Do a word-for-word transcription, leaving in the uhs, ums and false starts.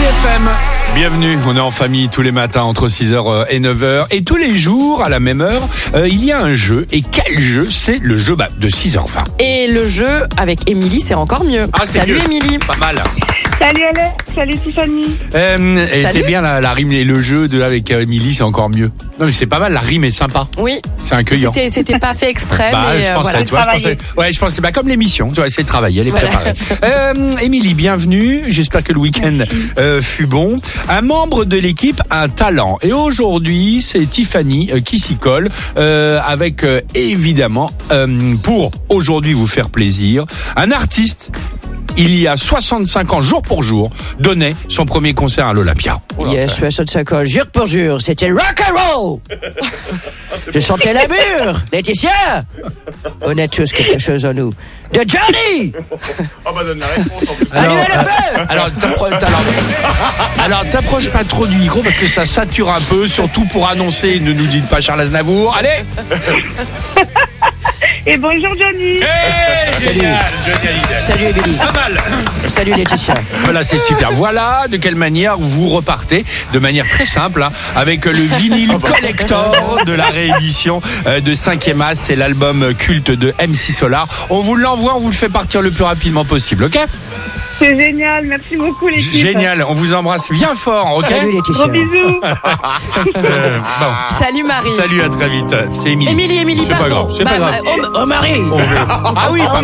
F M. Bienvenue, on est en famille tous les matins entre six heures et neuf heures. Et tous les jours, à la même heure, euh, il y a un jeu. Et quel jeu? C'est le jeu bah, de six heures vingt. Et le jeu avec Émilie, c'est encore mieux. Ah, c'est Salut mieux. Émilie. Pas mal. Salut Alex, salut Tiffany. Euh, et Salut. c'est bien la, la rime et le jeu de avec euh, Émilie, c'est encore mieux. Non mais c'est pas mal, la rime est sympa. Oui. C'est accueillant. C'était, c'était pas fait exprès, Bah, mais je euh, pensais, voilà. tu vois, je pensais, ouais, je pensais, bah, comme l'émission, tu vois, c'est le travail, elle est Voilà. préparée. Euh, Émilie, bienvenue. J'espère que le week-end euh, fut bon. Un membre de l'équipe a un talent. Et aujourd'hui, c'est Tiffany euh, qui s'y colle, euh, avec, euh, évidemment, euh, pour aujourd'hui vous faire plaisir, un artiste, il y a soixante-cinq ans, jour pour jour, donnait son premier concert à l'Olympia. Il y a soixante-cinq ans, jour pour jour, c'était rock and roll. Je sentais la mûre. Laetitia, on a tous quelque chose en nous. De Johnny. Ah bah donne la réponse en plus. Allumez le feu. Alors, t'appro- alors, alors, t'approches pas trop du micro parce que ça sature un peu, surtout pour annoncer, ne nous dites pas Charles Aznavour. Allez! Et bonjour Johnny. Hey, génial, Johnny Hallyday. Salut Émilie. Pas mal. Salut Laetitia. Voilà, c'est super. Voilà de quelle manière vous repartez, de manière très simple, hein, avec le vinyle collector de la réédition euh, de cinquième As. C'est l'album culte de M C Solar. On vous l'envoie, on vous le fait partir le plus rapidement possible, ok? C'est génial, merci beaucoup les filles. Génial, on vous embrasse bien fort, ok? Salut Laetitia. Gros bisous. Euh, bon. Salut Marie. Salut, à très vite. C'est Émilie. Émilie, Émilie, C'est pas pardon. grave, c'est pas Bah, grave. bah, oh, oh Marie. Ah oui, pas